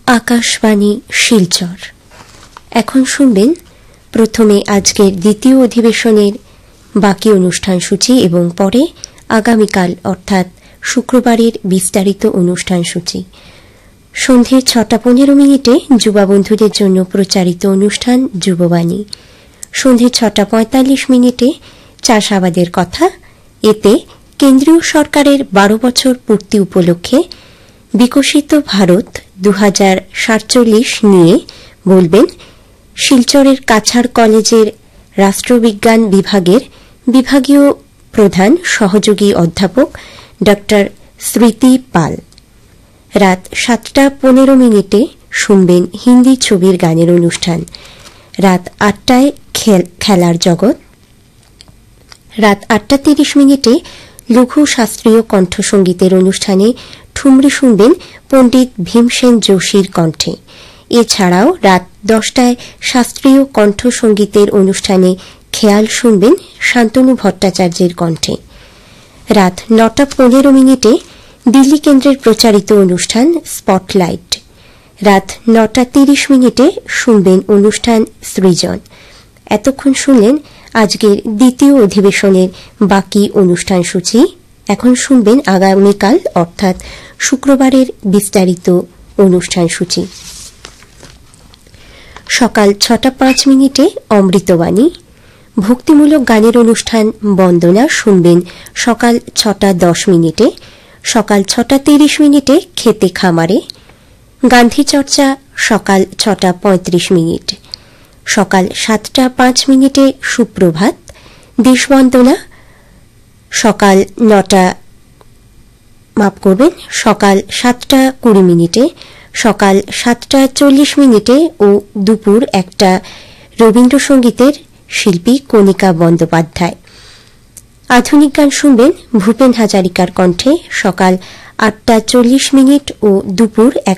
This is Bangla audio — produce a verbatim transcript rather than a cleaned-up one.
আকাশবাণী শিলচর। এখন শুনবেন প্রথমে আজকের দ্বিতীয় অধিবেশনের বাকি অনুষ্ঠান সূচি এবং পরে আগামীকাল অর্থাৎ শুক্রবারের বিস্তারিত অনুষ্ঠান সূচি। সন্ধে ছটা পনেরো মিনিটে যুবা বন্ধুদের জন্য প্রচারিত অনুষ্ঠান যুববাণী। সন্ধে ছটা পঁয়তাল্লিশ মিনিটে চাষাবাদের কথা, এতে কেন্দ্রীয় সরকারের বারো বছর পূর্তি উপলক্ষে বিকশিত ভারত দু হাজার সাতচল্লিশ নিয়ে বলবেন শিলচরের কাছাড় কলেজের রাষ্ট্রবিজ্ঞান বিভাগের বিভাগীয় প্রধান সহযোগী অধ্যাপক ড স্মৃতি পাল। রাত সাতটা পনেরো মিনিটে শুনবেন হিন্দি ছবির গানের অনুষ্ঠান। রাত আটটায় খেলার জগৎ। রাত আটটা তিরিশ মিনিটে লঘু শাস্ত্রীয় কণ্ঠসঙ্গীতের অনুষ্ঠানে ঠুমরি শুনবেন পণ্ডিত ভীমসেন যোশীর কণ্ঠে। এছাড়াও রাত দশটায় শাস্ত্রীয় কণ্ঠসঙ্গীতের অনুষ্ঠানে খেয়াল শুনবেন শান্তনু ভট্টাচার্যের কণ্ঠে। রাত নটা পনেরো মিনিটে দিল্লি কেন্দ্রের প্রচারিত অনুষ্ঠান স্পটলাইট। রাত নটা তিরিশ মিনিটে শুনবেন অনুষ্ঠান সৃজন। এতক্ষণ শুনলেন আজকের দ্বিতীয় অধিবেশনের বাকি অনুষ্ঠান সূচি। এখন শুনবেন আগামীকাল অর্থাৎ শুক্রবারের বিস্তারিত অনুষ্ঠান সূচি। সকাল ছটা পাঁচ মিনিটে অমৃতবাণী, ভক্তিমূলক গানের অনুষ্ঠান বন্দনা শুনবেন সকাল ছটা দশ মিনিটে। সকাল ছটা তিরিশ মিনিটে খেতে খামারে, গান্ধী চর্চা সকাল ছটা পঁয়ত্রিশ মিনিট। সকাল সাতটা পাঁচ মিনিটে সুপ্রভাত, দেশবন্দনা সকাল নটা মাফ করবেন সকাল সাতটা কুড়ি মিনিটে। সকাল সাতটা চল্লিশ মিনিটে ও দুপুর একটা রবীন্দ্রসঙ্গীতের শিল্পী কণিকা বন্দ্যোপাধ্যায়। আধুনিক গান শুনবেন ভূপেন হাজারিকার কণ্ঠে সকাল আটটা চল্লিশ মিনিট ও দুপুর